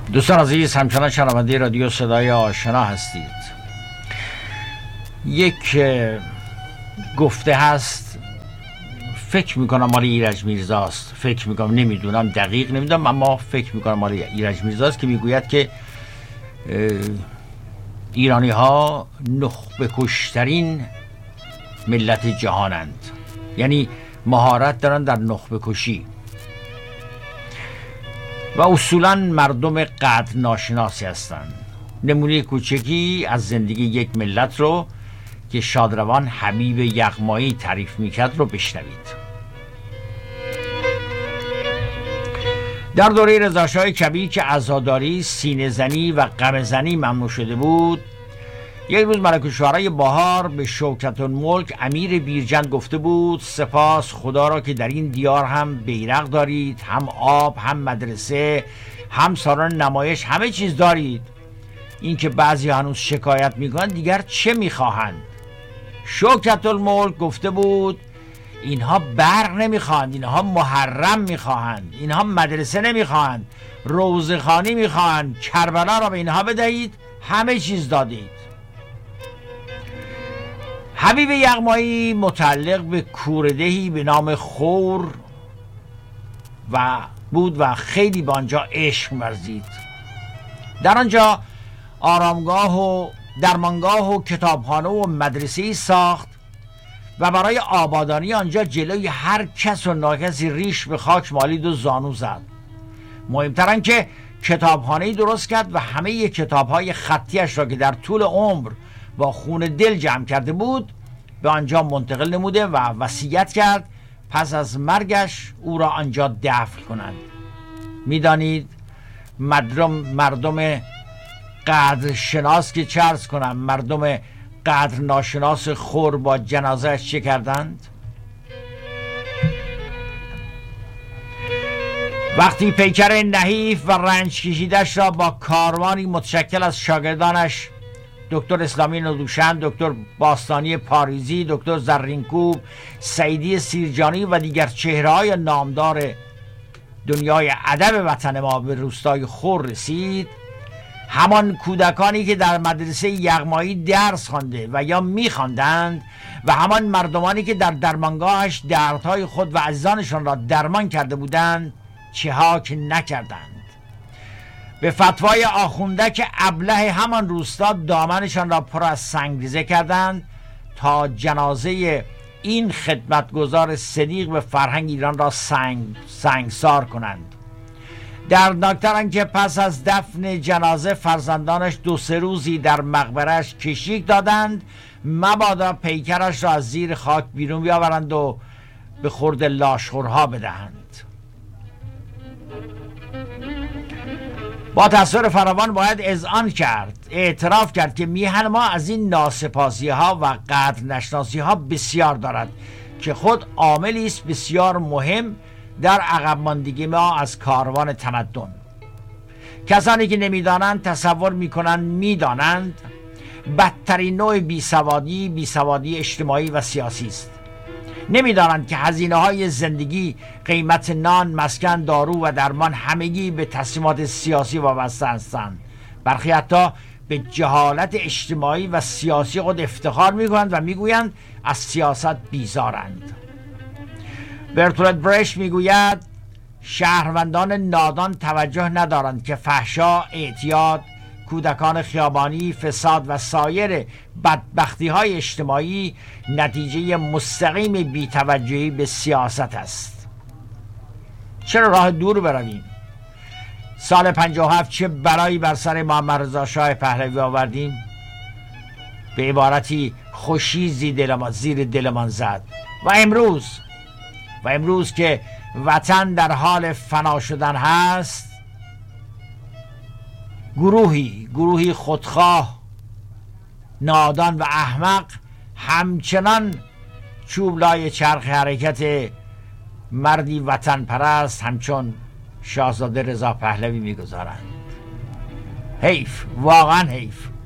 دوستان عزیز، همچنان شنونده رادیو صدای آشنا هستید. یک گفته هست، فکر میکنم مال ایرج میرزاست، فکر میکنم، نمیدونم، دقیق نمیدونم، اما فکر میکنم مال ایرج میرزاست که میگوید که ایرانی ها نخبه کشترین ملت جهانند، یعنی مهارت دارن در نخبه کشی و اصولا مردم قدر ناشناسی هستند. نمونه کوچکی از زندگی یک ملت رو که شادروان حبیب یغمایی تعریف میکرد رو بشنوید. در دوره رضاشاه کبیر که عزاداری، سینه زنی و غم زنی ممنوع شده بود، یک روز ملک الشعرای بهار به شوکت الملک امیر بیرجند گفته بود: سپاس خدا را که در این دیار هم بیرق دارید، هم آب، هم مدرسه، هم سالن نمایش، همه چیز دارید. این که بعضی هنوز شکایت میکنند دیگر چه میخواهند؟ شوکت الملک گفته بود: اینها برق نمیخواهند، اینها محرم میخواهند، اینها مدرسه نمیخواهند، روضه‌خوانی میخواهند، کربلا را به اینها بدهید، همه چیز دادید. حبیب یغمایی متعلق به کوردهی به نام خور بود و خیلی به آنجا عشق ورزید. در آنجا آرامگاه و درمانگاه و کتابخانه و مدرسه‌ای ساخت و برای آبادانی آنجا جلوی هر کس و ناکسی ریش به خاک مالید و زانو زد. مهمتر آن که کتابخانه‌ای درست کرد و همه کتاب‌های خطیش را که در طول عمر با خون دل جمع کرده بود به آنجا منتقل نموده و وصیت کرد پس از مرگش او را آنجا دفن کنند. میدانید مردم قدر شناس که چه عرض کنم، مردم قدر ناشناس خور با جنازهش چه کردند؟ وقتی پیکر نحیف و رنج کشیدش را با کاروانی متشکل از شاگردانش دکتر اسلامی ندوشند، دکتر باستانی پاریزی، دکتر زرینکوب، سعیدی سیرجانی و دیگر چهره‌های نامدار دنیای ادب وطن ما به روستای خور رسید، همان کودکانی که در مدرسه یغمایی درس خوانده و یا می‌خواندند و همان مردمانی که در درمانگاهش دردهای خود و عزیزانشان را درمان کرده بودند چه ها که نکردند. به فتوای آخوندک ابله همان روستا دامنشان را پر از سنگریزه کردند تا جنازه این خدمتگزار صدیق به فرهنگ ایران را سنگسار کنند. دردناکتر که پس از دفن جنازه فرزندانش 2-3 روزی در مقبرش کشیک دادند مبادا پیکرش را از زیر خاک بیرون بیاورند و به خورد لاشخورها بدهند. با تأثیر فراوان باید اذعان کرد، اعتراف کرد که میهن ما از این ناسپاسی ها و قدر نشناسی ها بسیار دارد که خود عاملی است بسیار مهم در عقب ماندگی ما از کاروان تمدن. کسانی که نمیدانند تصور میکنند میدانند بدترین نوع بیسوادی اجتماعی و سیاسی است. نمیدانند که هزینه های زندگی، قیمت نان، مسکن، دارو و درمان همگی به تصمیمات سیاسی وابسته هستند. برخی حتی به جهالت اجتماعی و سیاسی خود افتخار میکنند و میگویند از سیاست بیزارند. برتولد برشت میگوید شهروندان نادان توجه ندارند که فحشا، اعتیاد، کودکان خیابانی، فساد و سایر بدبختی های اجتماعی نتیجه مستقیم بی‌توجهی به سیاست است. چرا راه دور برویم؟ سال 57 چه بلایی بر سر محمد رضا شاه پهلوی آوردیم؟ به عبارتی خوشیزی زیر دلمان زد. و امروز که وطن در حال فنا شدن هست، گروهی خودخواه، نادان و احمق همچنان چوب لای چرخ حرکت مردی وطن پرست همچون شاهزاده رضا پهلوی میگذارند. حیف، واقعا حیف.